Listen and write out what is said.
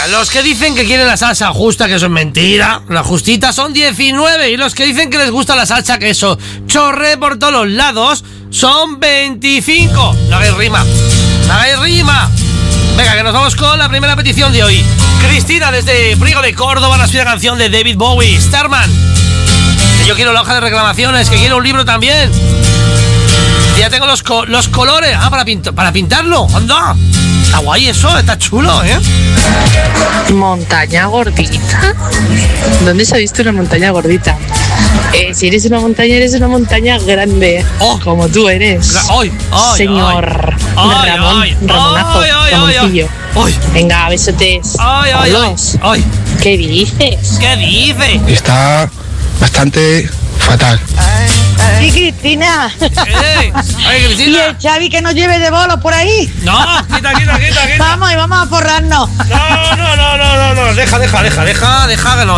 los que dicen que quieren la salsa justa, que eso es mentira, la justita, son 19. Y los que dicen que les gusta la salsa, que eso chorre por todos los lados, son 25. No hagáis rima. No hagáis rima. Venga, que nos vamos con la primera petición de hoy. Cristina, desde Priego de Córdoba, nos pide la canción de David Bowie, Starman. Que yo quiero la hoja de reclamaciones, que quiero un libro también. Ya tengo los colores. Para pintarlo. ¡Anda! Está guay eso, está chulo, ¿eh? ¿Montaña gordita? ¿Dónde se ha visto una montaña gordita? Si eres una montaña grande. Como tú eres. Señor Ramonazo. Ramoncillo. Venga, besotes. ¿Qué dices? ¿Qué dices? Está bastante fatal. Sí, Cristina. Cristina. Y el Xavi que nos lleve de bolos por ahí. No, quita. Vamos a forrarnos. No. Deja, que no.